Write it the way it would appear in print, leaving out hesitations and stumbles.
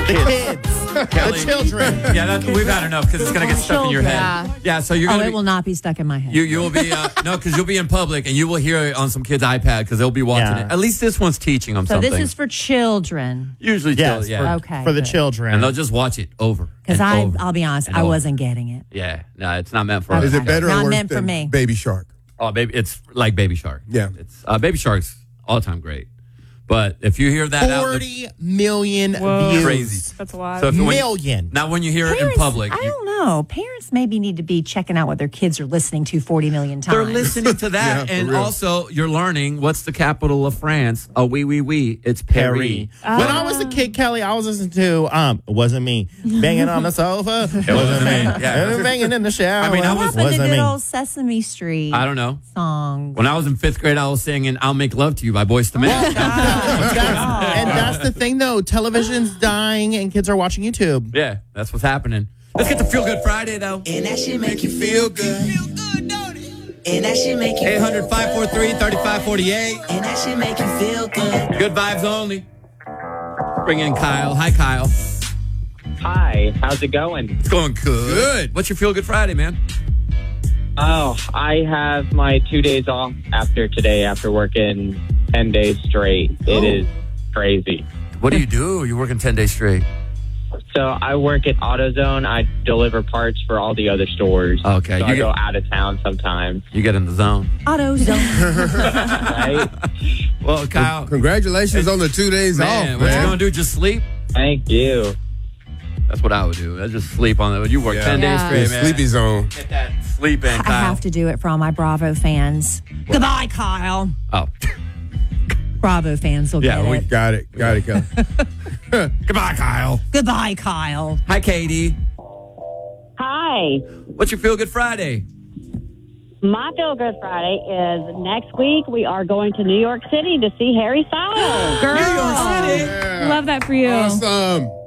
kids. Kelly. The children. Yeah, we've had enough because it's going to get stuck in your head. Yeah, so you're going to it will not be stuck in my head. You will be, no, because you'll be in public and you will hear it on some kid's iPad because they'll be watching it. At least this one's teaching them something. So this is for children. Usually Yes, children, for the children. And they'll just watch it over. Because I'll be honest, I wasn't getting it. Yeah, no, it's not meant for us. Is it better or Not worse meant for than me. Baby Shark? Oh, baby, it's like Baby Shark. Yeah. It's Baby Shark's all time great. But if you hear that 40 million views. crazy. That's a lot. So Million. Now, when you hear it in public, I don't know. Parents maybe need to be checking out what their kids are listening to 40 million times. they're listening to that, Yeah, for and real. also you're learning what's the capital of France. Oh, oui. It's Paris. When I was a kid, Kelly, I was listening to it wasn't me banging on the sofa. It wasn't me. Yeah. Banging in the shower. I mean, I What was- happened to wasn't good me. old Sesame Street I don't know. songs? When I was in 5th grade, I was singing "I'll Make Love to You" by Boyz II Men. And that's the thing, though. Television's dying, and kids are watching YouTube. Yeah, that's what's happening. Let's get to Feel Good Friday, though. And that shit make you feel good. Feel good, don't it? And that shit make you 800-543-3548. And that shit make you feel good. Good vibes only. Bring in Kyle. Hi, Kyle. Hi, how's it going? It's going good. What's your Feel Good Friday, man? Oh, I have my 2 days off after today after working 10 days straight. It is crazy. What do? You're working 10 days straight. So I work at AutoZone. I deliver parts for all the other stores. Okay, So you I go get- out of town sometimes, You get in the zone. AutoZone. right? Well, Kyle, Congratulations on the 2 days man, off, what you man. going to do? Just sleep? Thank you. That's what I would do. I'd just sleep on it. You work 10 days Yeah. straight, The man. sleepy zone. Get that sleep in, I Kyle. have to do it for all my Bravo fans. Goodbye, Kyle. Oh. Bravo fans will Yeah, get we it. Got it. Goodbye, Kyle. Goodbye, Kyle. Hi, Katie. Hi. What's your Feel Good Friday? My Feel Good Friday is next week we are going to New York City to see Harry Styles. Girl. New York City. Love that for you. Awesome.